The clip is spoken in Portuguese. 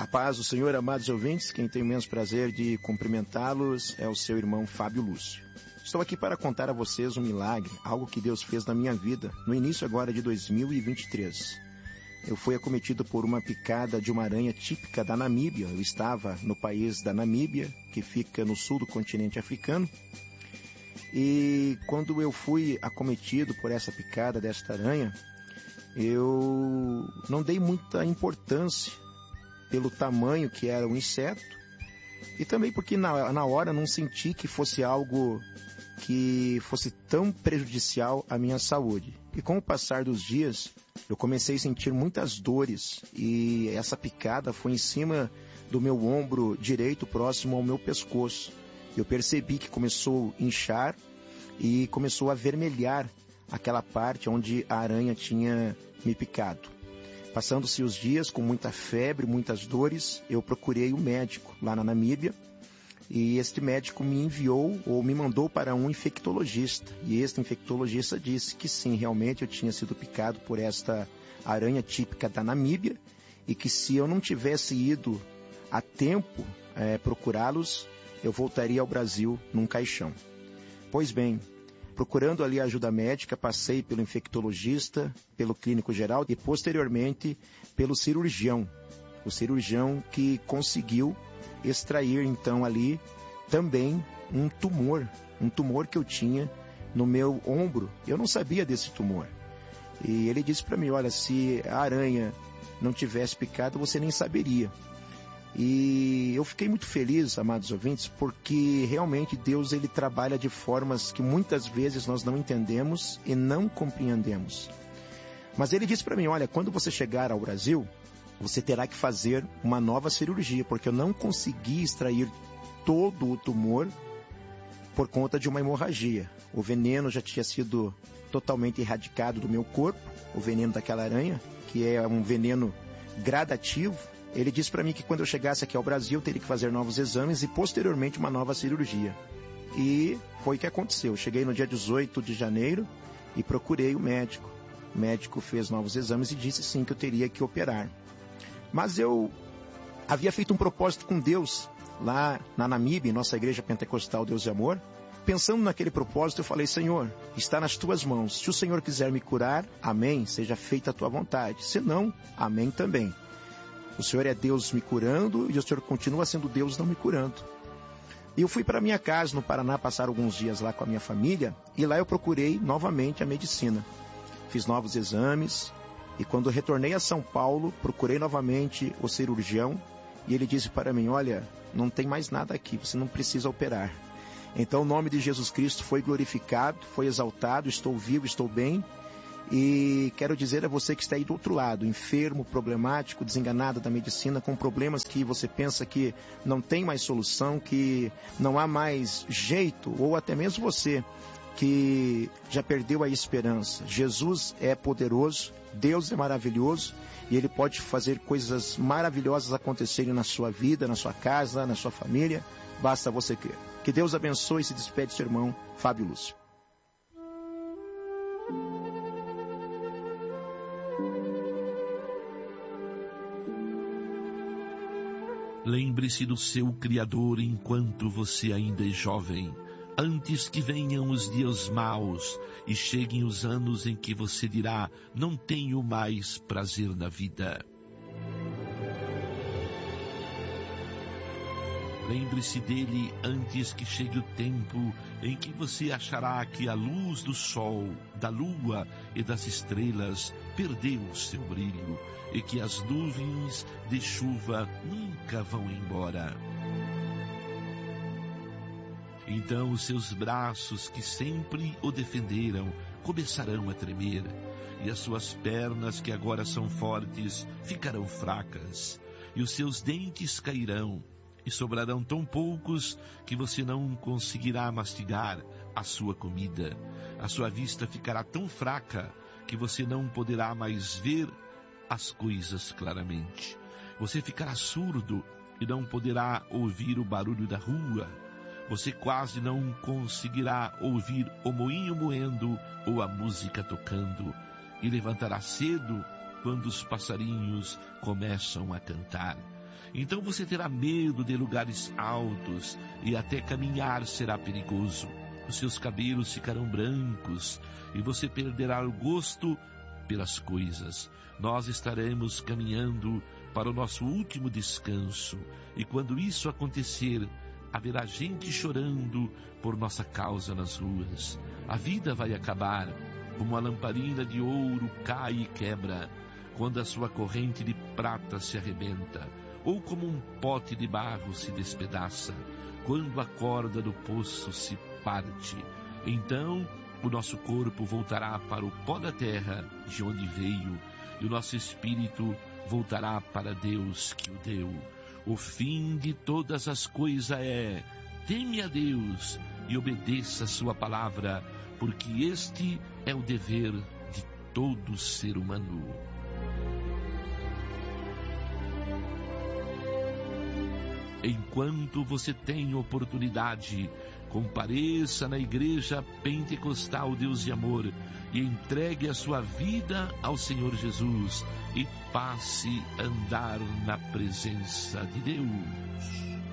A paz do Senhor, amados ouvintes, quem tem o imenso prazer de cumprimentá-los é o seu irmão Fábio Lúcio. Estou aqui para contar a vocês um milagre, algo que Deus fez na minha vida, no início agora de 2023. Eu fui acometido por uma picada de uma aranha típica da Namíbia. Eu estava no país da Namíbia, que fica no sul do continente africano. E quando eu fui acometido por essa picada desta aranha, eu não dei muita importância pelo tamanho que era o inseto e também porque na hora não senti que fosse algo que fosse tão prejudicial à minha saúde. E com o passar dos dias, eu comecei a sentir muitas dores e essa picada foi em cima do meu ombro direito, próximo ao meu pescoço. Eu percebi que começou a inchar e começou a avermelhar aquela parte onde a aranha tinha me picado. Passando-se os dias com muita febre, muitas dores, eu procurei um médico lá na Namíbia e este médico me enviou ou me mandou para um infectologista. E este infectologista disse que sim, realmente eu tinha sido picado por esta aranha típica da Namíbia e que se eu não tivesse ido a tempo procurá-los, eu voltaria ao Brasil num caixão. Pois bem, procurando ali ajuda médica, passei pelo infectologista, pelo clínico geral e posteriormente pelo cirurgião. O cirurgião que conseguiu extrair então ali também um tumor que eu tinha no meu ombro. Eu não sabia desse tumor. E ele disse para mim, olha, se a aranha não tivesse picado, você nem saberia. E eu fiquei muito feliz, amados ouvintes, porque realmente Deus ele trabalha de formas que muitas vezes nós não entendemos e não compreendemos. Mas ele disse para mim, olha, quando você chegar ao Brasil, você terá que fazer uma nova cirurgia, porque eu não consegui extrair todo o tumor por conta de uma hemorragia. O veneno já tinha sido totalmente erradicado do meu corpo, o veneno daquela aranha, que é um veneno gradativo. Ele disse para mim que quando eu chegasse aqui ao Brasil, eu teria que fazer novos exames e posteriormente uma nova cirurgia. E foi o que aconteceu. Eu cheguei no dia 18 de janeiro e procurei o médico. O médico fez novos exames e disse sim que eu teria que operar. Mas eu havia feito um propósito com Deus lá na Namíbia, em nossa igreja pentecostal Deus e Amor. Pensando naquele propósito, eu falei, Senhor, está nas tuas mãos. Se o Senhor quiser me curar, amém, seja feita a tua vontade. Se não, amém também. O Senhor é Deus me curando e o Senhor continua sendo Deus não me curando. E eu fui para minha casa no Paraná passar alguns dias lá com a minha família e lá eu procurei novamente a medicina. Fiz novos exames e quando retornei a São Paulo, procurei novamente o cirurgião e ele disse para mim, olha, não tem mais nada aqui, você não precisa operar. Então o nome de Jesus Cristo foi glorificado, foi exaltado, estou vivo, estou bem. E quero dizer a você que está aí do outro lado, enfermo, problemático, desenganado da medicina, com problemas que você pensa que não tem mais solução, que não há mais jeito, ou até mesmo você que já perdeu a esperança. Jesus é poderoso, Deus é maravilhoso e Ele pode fazer coisas maravilhosas acontecerem na sua vida, na sua casa, na sua família. Basta você crer. Que Deus abençoe e se despede seu irmão Fábio Lúcio. Lembre-se do seu Criador enquanto você ainda é jovem, antes que venham os dias maus e cheguem os anos em que você dirá, não tenho mais prazer na vida. Lembre-se dele antes que chegue o tempo em que você achará que a luz do sol, da lua e das estrelas perdeu o seu brilho e que as nuvens de chuva nunca vão embora. Então os seus braços que sempre o defenderam começarão a tremer e as suas pernas que agora são fortes ficarão fracas e os seus dentes cairão. E sobrarão tão poucos que você não conseguirá mastigar a sua comida. A sua vista ficará tão fraca que você não poderá mais ver as coisas claramente. Você ficará surdo e não poderá ouvir o barulho da rua. Você quase não conseguirá ouvir o moinho moendo ou a música tocando. E levantará cedo quando os passarinhos começam a cantar. Então você terá medo de lugares altos e até caminhar será perigoso. Os seus cabelos ficarão brancos e você perderá o gosto pelas coisas. Nós estaremos caminhando para o nosso último descanso, e quando isso acontecer, haverá gente chorando por nossa causa nas ruas. A vida vai acabar, como a lamparina de ouro cai e quebra, quando a sua corrente de prata se arrebenta, ou como um pote de barro se despedaça, quando a corda do poço se parte. Então o nosso corpo voltará para o pó da terra, de onde veio, e o nosso espírito voltará para Deus que o deu. O fim de todas as coisas é: teme a Deus e obedeça a sua palavra, porque este é o dever de todo ser humano. Enquanto você tem oportunidade, compareça na igreja pentecostal Deus de Amor e entregue a sua vida ao Senhor Jesus e passe a andar na presença de Deus.